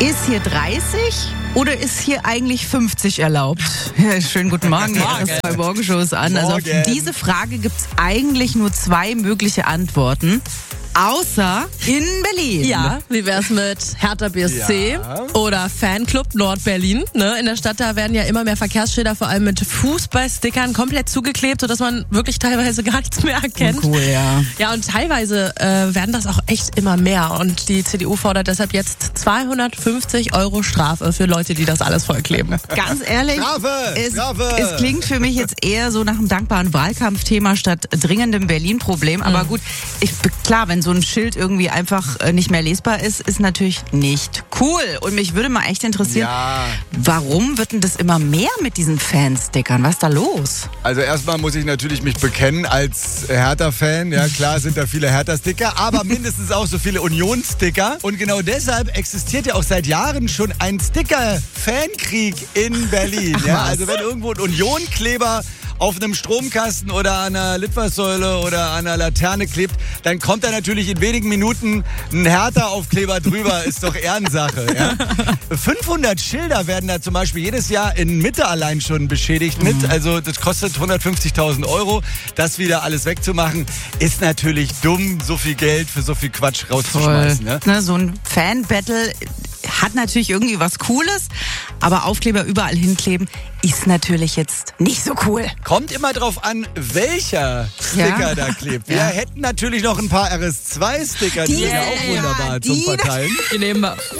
Ist hier 30 oder ist hier eigentlich 50 erlaubt? Ja, schönen guten Morgen. Das ist bei Morgenshows an. Also auf diese Frage gibt es eigentlich nur 2 mögliche Antworten. Außer in Berlin. Ja, wie wär's mit Hertha BSC oder Fanclub Nordberlin? Ne? In der Stadt, da werden ja immer mehr Verkehrsschilder, vor allem mit Fußballstickern, komplett zugeklebt, sodass man wirklich teilweise gar nichts mehr erkennt. Cool, ja. Ja, und teilweise werden das auch echt immer mehr. Und die CDU fordert deshalb jetzt 250 € Strafe für Leute, die das alles vollkleben. Ganz ehrlich, es klingt für mich jetzt eher so nach einem dankbaren Wahlkampfthema statt dringendem Berlin-Problem. Aber gut, klar, wenn so ein Schild irgendwie einfach nicht mehr lesbar ist, ist natürlich nicht cool. Und mich würde mal echt interessieren, warum wird denn das immer mehr mit diesen Fanstickern? Was ist da los? Also erstmal muss ich natürlich mich bekennen als Hertha-Fan. Ja, klar sind da viele Hertha-Sticker, aber mindestens auch so viele Union-Sticker. Und genau deshalb existiert ja auch seit Jahren schon ein Sticker-Fankrieg in Berlin. Ja, also wenn irgendwo ein Union-Kleber auf einem Stromkasten oder an einer Litfaßsäule oder an einer Laterne klebt, dann kommt da natürlich in wenigen Minuten ein Hertha-Aufkleber drüber, ist doch Ehrensache. Ja? 500 Schilder werden da zum Beispiel jedes Jahr in Mitte allein schon beschädigt mit, also das kostet 150.000 €. Das wieder alles wegzumachen, ist natürlich dumm, so viel Geld für so viel Quatsch rauszuschmeißen. Ne? So ein Fan-Battle hat natürlich irgendwie was Cooles, aber Aufkleber überall hinkleben ist natürlich jetzt nicht so cool. Kommt immer drauf an, welcher Sticker da klebt. Wir hätten natürlich noch ein paar RS2-Sticker, die sind ja auch wunderbar zum Verteilen. Die nehmen wir.